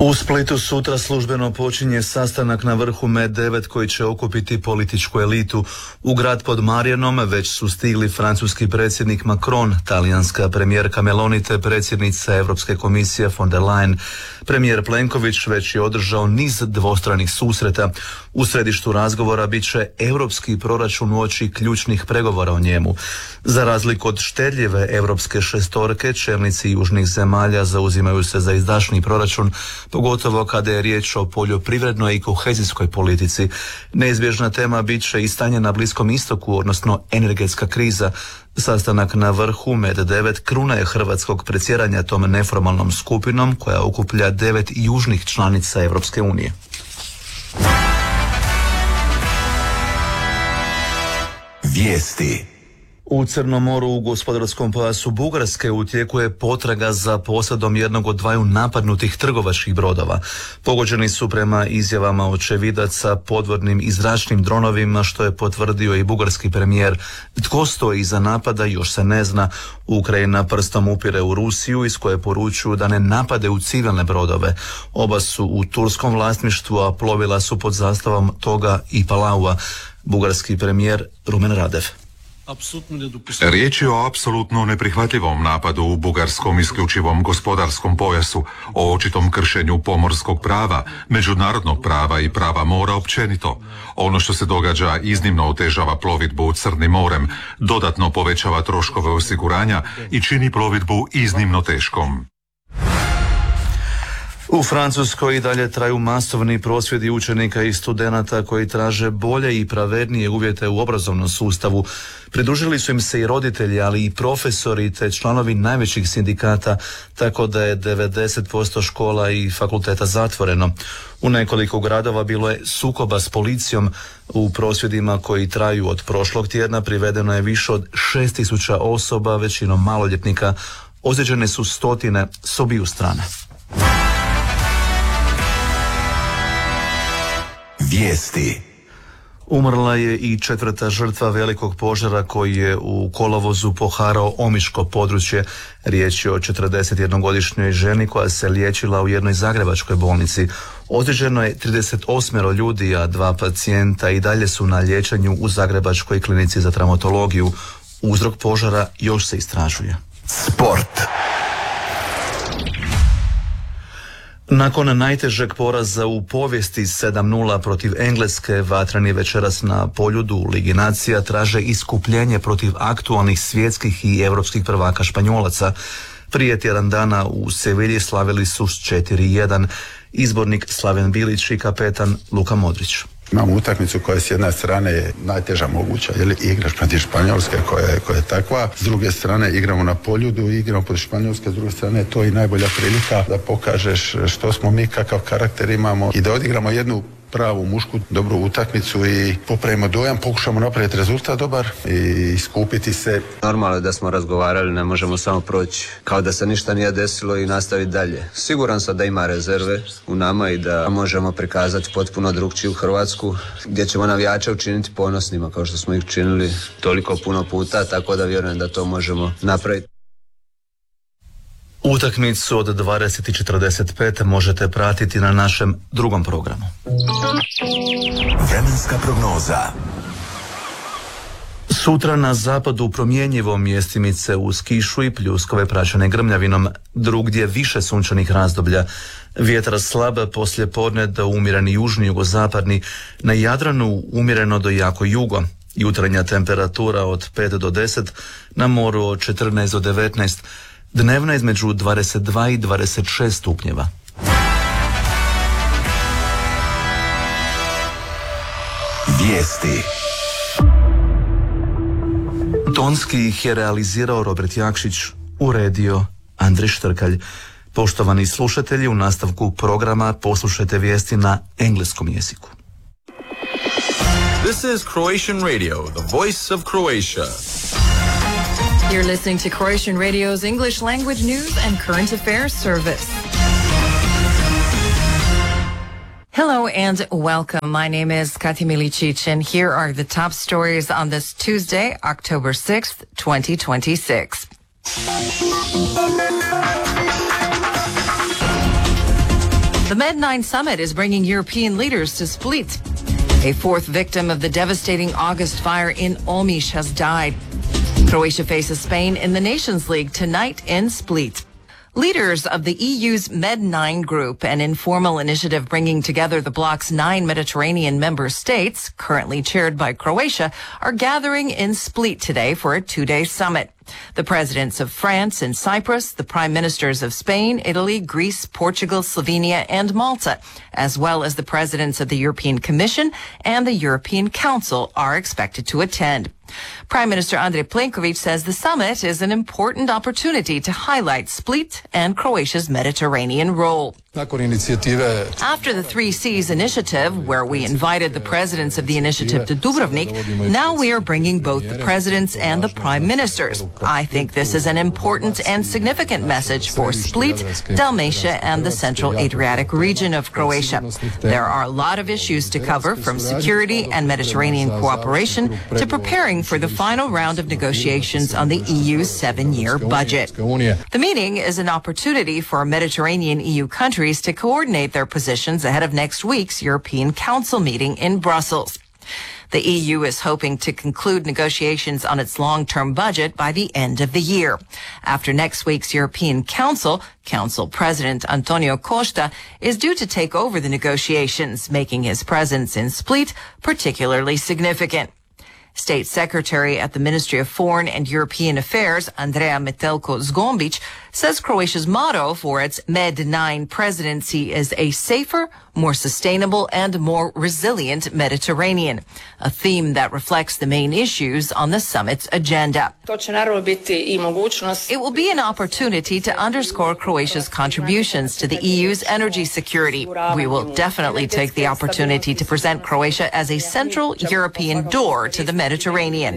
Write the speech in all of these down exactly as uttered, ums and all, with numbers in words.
U Splitu sutra službeno počinje sastanak na vrhu M devet koji će okupiti političku elitu. U grad pod Marijanom već su stigli francuski predsjednik Macron, talijanska premijerka Meloni te predsjednica Europske komisije von der Leyen. Premijer Plenković već je održao niz dvostranih susreta. U središtu razgovora bit će europski proračun uoči ključnih pregovora o njemu. Za razliku od štedljive europske šestorke, čelnici južnih zemalja zauzimaju se za izdašniji proračun, pogotovo kada je riječ o poljoprivrednoj i kohezijskoj politici. Neizbježna tema bit će i stanje na Bliskom istoku, odnosno energetska kriza. Sastanak na vrhu M devet kruna je hrvatskog predsjedanja tom neformalnom skupinom koja okuplja devet južnih članica Europske unije. Vijesti. U Crnom moru u gospodarskom pojasu Bugarske u tijeku je potraga za posadom jednog od dvaju napadnutih trgovačkih brodova. Pogođeni su prema izjavama očevidaca podvodnim i zračnim dronovima, što je potvrdio i bugarski premijer. Tko stoji iza napada još se ne zna. Ukrajina prstom upire u Rusiju iz koje poručuju da ne napade u civilne brodove. Oba su u turskom vlasništvu, a plovila su pod zastavom Toga i Palaua. Bugarski premijer Rumen Radev. Riječ je o apsolutno neprihvatljivom napadu u bugarskom isključivom gospodarskom pojasu, o očitom kršenju pomorskog prava, međunarodnog prava i prava mora općenito. Ono što se događa iznimno otežava plovidbu Crnim morem, dodatno povećava troškove osiguranja i čini plovidbu iznimno teškom. U Francuskoj i dalje traju masovni prosvjedi učenika i studenata koji traže bolje i pravednije uvjete u obrazovnom sustavu. Pridružili su im se i roditelji, ali i profesori te članovi najvećih sindikata, tako da je devedeset posto škola i fakulteta zatvoreno. U nekoliko gradova bilo je sukoba s policijom. U prosvjedima koji traju od prošlog tjedna privedeno je više od šest tisuća osoba, većinom maloljetnika. Ozlijeđene su stotine s obiju strana. Vijesti. Umrla je i četvrta žrtva velikog požara koji je u kolovozu poharao Omiško područje. Riječ je o četrdesetjednogodišnjoj ženi koja se liječila u jednoj zagrebačkoj bolnici. Ozlijeđeno je trideset osam ljudi, a dva pacijenta i dalje su na liječenju u Zagrebačkoj klinici za traumatologiju. Uzrok požara još se istražuje. Sport. Nakon najtežeg poraza u povijesti sedam nula protiv Engleske, vatreni večeras na Poljudu u Ligi nacija traže iskupljenje protiv aktualnih svjetskih i europskih prvaka Španjolaca. Prije tjedan dana u Sevilji slavili su s četiri jedan. Izbornik Slaven Bilić i kapetan Luka Modrić. Imamo utakmicu koja s jedne strane je najteža moguća, jer igraš protiv Španjolske koja je, koja je takva. S druge strane igramo na Poljudu, igramo protiv Španjolske, s druge strane je to i najbolja prilika da pokažeš što smo mi, kakav karakter imamo i da odigramo jednu pravu mušku dobru utakmicu i popravimo dojam, pokušamo napraviti rezultat dobar i iskupiti se. Normalno je da smo razgovarali, ne možemo samo proći kao da se ništa nije desilo i nastaviti dalje. Siguran sam da ima rezerve u nama i da možemo prikazati potpuno drugčiju Hrvatsku, gdje ćemo navijače učiniti ponosnima kao što smo ih činili toliko puno puta, tako da vjerujem da to možemo napraviti. Utakmicu od dvadeset četrdeset pet možete pratiti na našem drugom programu. Vremenska prognoza. Sutra na zapadu promjenjivo, mjestimice uz kišu i pljuskove praćene grmljavinom, drugdje više sunčanih razdoblja. Vjetar slab, poslije podne do umjereni južni jugozapadni, na Jadranu umjereno do jako jugo. Jutarnja temperatura od pet do deset, na moru od četrnaest do devetnaest, dnevna između dvadeset dva i dvadeset šest stupnjeva. Vijesti. Tonski ih je realizirao Robert Jakšić, uredio Andrej Štrkalj. Poštovani slušatelji, u nastavku programa poslušajte vijesti na engleskom jeziku. This is Croatian Radio, the voice of Croatia. You're listening to Croatian Radio's English language news and current affairs service. Hello and welcome. My name is Kati Milicic, and here are the top stories on this Tuesday, October sixth, twenty twenty-six. The The Med nine summit is bringing European leaders to Split. A fourth victim of the devastating August fire in Omiš has died. Croatia faces Spain in the Nations League tonight in Split. Leaders of the E U's Med nine group, an informal initiative bringing together the bloc's nine Mediterranean member states, currently chaired by Croatia, are gathering in Split today for a two-day summit. The presidents of France and Cyprus, the prime ministers of Spain, Italy, Greece, Portugal, Slovenia, and Malta, as well as the presidents of the European Commission and the European Council are expected to attend. Prime Minister Andrej Plenković says the summit is an important opportunity to highlight Split and Croatia's Mediterranean role. After the Three Seas initiative, where we invited the presidents of the initiative to Dubrovnik, now we are bringing both the presidents and the prime ministers. I think this is an important and significant message for Split, Dalmatia, and the Central Adriatic region of Croatia. There are a lot of issues to cover, from security and Mediterranean cooperation to preparing for the final round of negotiations on the E U's seven-year budget. The meeting is an opportunity for Mediterranean E U countries to coordinate their positions ahead of next week's European Council meeting in Brussels. The E U is hoping to conclude negotiations on its long-term budget by the end of the year. After next week's European Council, Council President Antonio Costa is due to take over the negotiations, making his presence in Split particularly significant. State Secretary at the Ministry of Foreign and European Affairs, Andrea Metelko-Zgombic, says Croatia's motto for its Med nine presidency is a safer, more sustainable, and more resilient Mediterranean, a theme that reflects the main issues on the summit's agenda. It will be an opportunity to underscore Croatia's contributions to the E U's energy security. We will definitely take the opportunity to present Croatia as a central European door to the Mediterranean.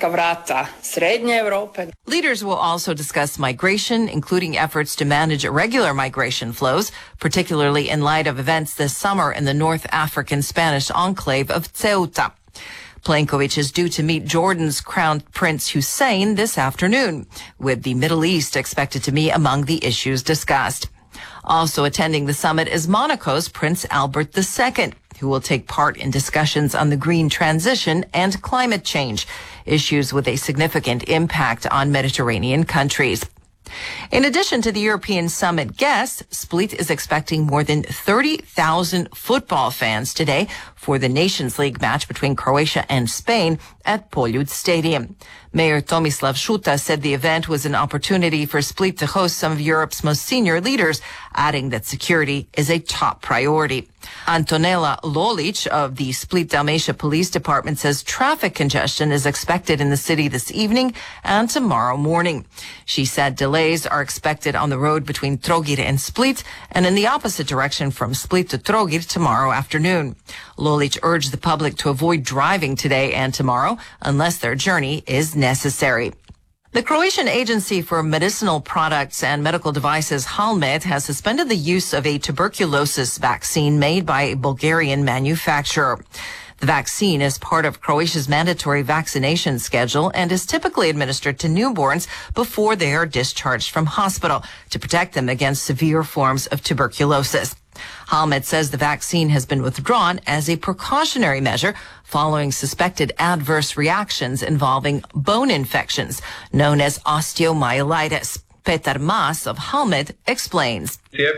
Leaders will also discuss migration, including efforts to manage irregular migration flows, particularly in light of events this summer in the North African Spanish enclave of Ceuta. Plenković is due to meet Jordan's Crown Prince Hussein this afternoon, with the Middle East expected to be among the issues discussed. Also attending the summit is Monaco's Prince Albert the Second, who will take part in discussions on the green transition and climate change, issues with a significant impact on Mediterranean countries. In addition to the European summit guests, Split is expecting more than thirty thousand football fans today for the Nations League match between Croatia and Spain at Poljud Stadium. Mayor Tomislav Šuta said the event was an opportunity for Split to host some of Europe's most senior leaders, adding that security is a top priority. Antonella Lolic of the Split Dalmatia Police Department says traffic congestion is expected in the city this evening and tomorrow morning. She said delays are expected on the road between Trogir and Split and in the opposite direction from Split to Trogir tomorrow afternoon. Lolic urged the public to avoid driving today and tomorrow unless their journey is necessary. The Croatian Agency for Medicinal Products and Medical Devices, Halmed, has suspended the use of a tuberculosis vaccine made by a Bulgarian manufacturer. The vaccine is part of Croatia's mandatory vaccination schedule and is typically administered to newborns before they are discharged from hospital to protect them against severe forms of tuberculosis. Halmed says the vaccine has been withdrawn as a precautionary measure following suspected adverse reactions involving bone infections known as osteomyelitis. Petar Mas of Halmed explains.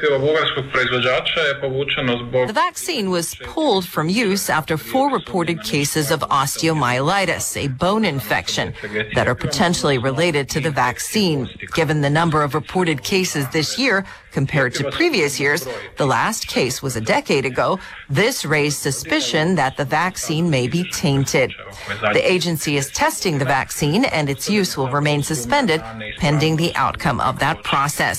The vaccine was pulled from use after four reported cases of osteomyelitis, a bone infection, that are potentially related to the vaccine. Given the number of reported cases this year compared to previous years, the last case was a decade ago, this raised suspicion that the vaccine may be tainted. The agency is testing the vaccine and its use will remain suspended pending the outcome of that process.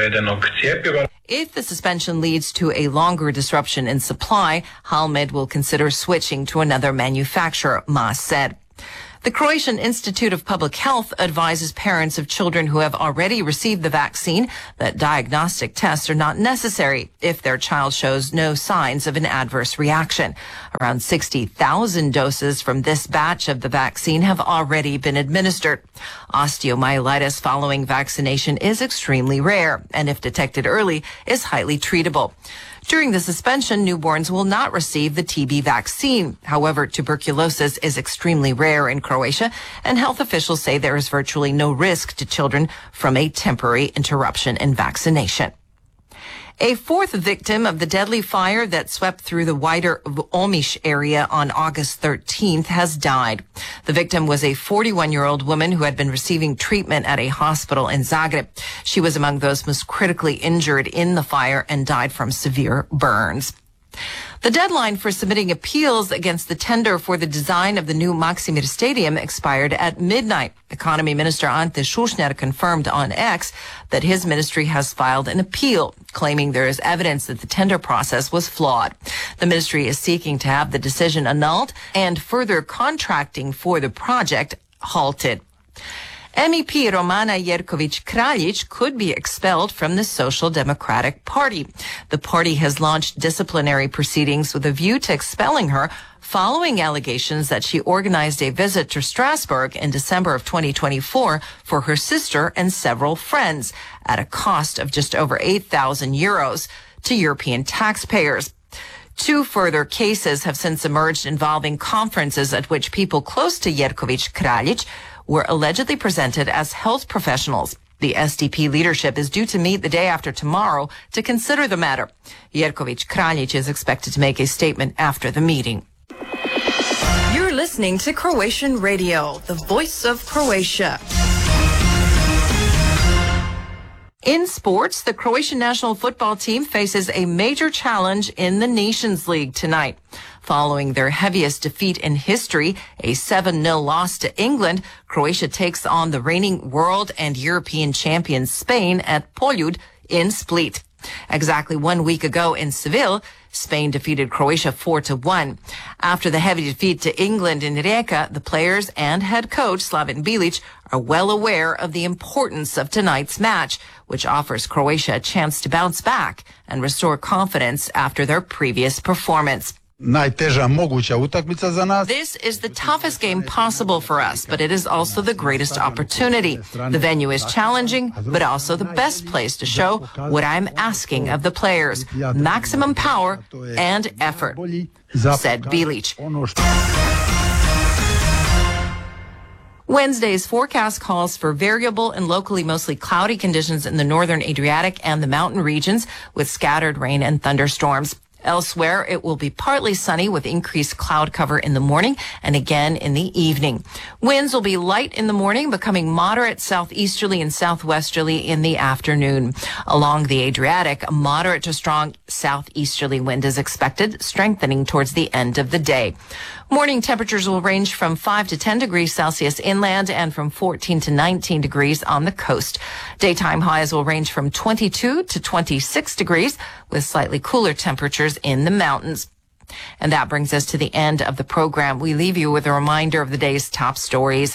If the suspension leads to a longer disruption in supply, Halmed will consider switching to another manufacturer, Mas said. The Croatian Institute of Public Health advises parents of children who have already received the vaccine that diagnostic tests are not necessary if their child shows no signs of an adverse reaction. Around sixty thousand doses from this batch of the vaccine have already been administered. Osteomyelitis following vaccination is extremely rare and if detected early is highly treatable. During the suspension, newborns will not receive the T B vaccine. However, tuberculosis is extremely rare in Croatia, and health officials say there is virtually no risk to children from a temporary interruption in vaccination. A fourth victim of the deadly fire that swept through the wider Omiš area on August thirteenth has died. The victim was a forty-one-year-old woman who had been receiving treatment at a hospital in Zagreb. She was among those most critically injured in the fire and died from severe burns. The deadline for submitting appeals against the tender for the design of the new Maksimir Stadium expired at midnight. Economy Minister Ante Šušnjar confirmed on X that his ministry has filed an appeal, claiming there is evidence that the tender process was flawed. The ministry is seeking to have the decision annulled and further contracting for the project halted. M E P Romana Jerković-Kraljić could be expelled from the Social Democratic Party. The party has launched disciplinary proceedings with a view to expelling her following allegations that she organized a visit to Strasbourg in December of twenty twenty-four for her sister and several friends at a cost of just over eight thousand euros to European taxpayers. Two further cases have since emerged involving conferences at which people close to Jerković-Kraljić were allegedly presented as health professionals. The S D P leadership is due to meet the day after tomorrow to consider the matter. Jerković-Kraljić is expected to make a statement after the meeting. You're listening to Croatian Radio, the voice of Croatia. In sports, the Croatian national football team faces a major challenge in the Nations League tonight. Following their heaviest defeat in history, a seven nil loss to England, Croatia takes on the reigning world and European champion Spain at Poljud in Split. Exactly one week ago in Seville, Spain defeated Croatia four to one. After the heavy defeat to England in Rijeka, the players and head coach Slaven Bilic are well aware of the importance of tonight's match, which offers Croatia a chance to bounce back and restore confidence after their previous performance. Najteža moguća utakmica za nas. This is the toughest game possible for us, but it is also the greatest opportunity. The venue is challenging, but also the best place to show what I'm asking of the players. Maximum power and effort, said Bilic. Wednesday's forecast calls for variable and locally mostly cloudy conditions in the northern Adriatic and the mountain regions with scattered rain and thunderstorms. Elsewhere, it will be partly sunny with increased cloud cover in the morning and again in the evening. Winds will be light in the morning, becoming moderate southeasterly and southwesterly in the afternoon. Along the Adriatic, a moderate to strong southeasterly wind is expected, strengthening towards the end of the day. Morning temperatures will range from five to ten degrees Celsius inland and from fourteen to nineteen degrees on the coast. Daytime highs will range from twenty-two to twenty-six degrees with slightly cooler temperatures in the mountains. And that brings us to the end of the program. We leave you with a reminder of the day's top stories.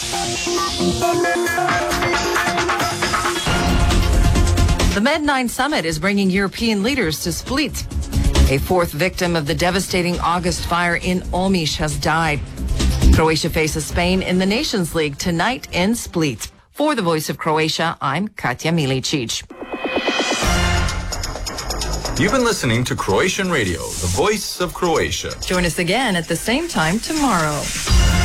The Med nine Summit is bringing European leaders to Split. A fourth victim of the devastating August fire in Omiš has died. Croatia faces Spain in the Nations League tonight in Split. For the Voice of Croatia, I'm Katja Milicic. You've been listening to Croatian Radio, the voice of Croatia. Join us again at the same time tomorrow.